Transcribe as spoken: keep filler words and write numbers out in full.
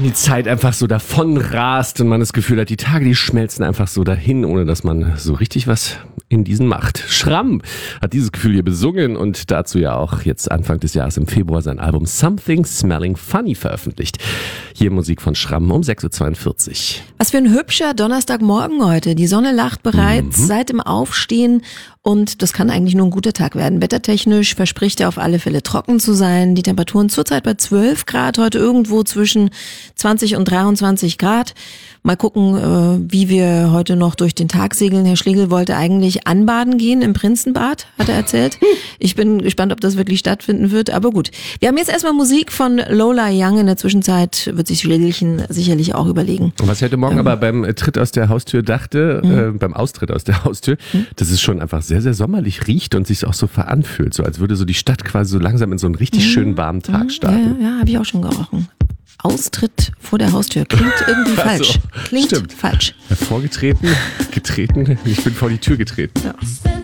die Zeit einfach so davon rast und man das Gefühl hat, die Tage, die schmelzen einfach so dahin, ohne dass man so richtig was in diesen macht. Schramm hat dieses Gefühl hier besungen und dazu ja auch jetzt Anfang des Jahres im Februar sein Album Something Smelling Funny veröffentlicht. Hier Musik von Schramm um sechs Uhr zweiundvierzig. Was für ein hübscher Donnerstagmorgen heute. Die Sonne lacht bereits mhm. seit dem Aufstehen und das kann eigentlich nur ein guter Tag werden. Wettertechnisch verspricht er auf alle Fälle trocken zu sein. Die Temperaturen zurzeit bei zwölf Grad, heute irgendwo zwischen zwanzig und dreiundzwanzig Grad. Mal gucken, wie wir heute noch durch den Tag segeln. Herr Schlegel wollte eigentlich anbaden gehen im Prinzenbad, hat er erzählt. Ich bin gespannt, ob das wirklich stattfinden wird, aber gut. Wir haben jetzt erstmal Musik von Lola Young. In der Zwischenzeit wird sich Schlegelchen sicherlich auch überlegen. Und was ich heute Morgen ähm. aber beim Tritt aus der Haustür dachte, mhm. äh, beim Austritt aus der Haustür, mhm. dass es schon einfach sehr, sehr sommerlich riecht und sich auch so veranfühlt. So als würde so die Stadt quasi so langsam in so einen richtig mhm. schönen warmen Tag starten. Ja, ja, habe ich auch schon gerochen. Austritt vor der Haustür. Klingt irgendwie falsch. Also, Klingt stimmt. falsch. Hervorgetreten, getreten, ich bin vor die Tür getreten. Ja.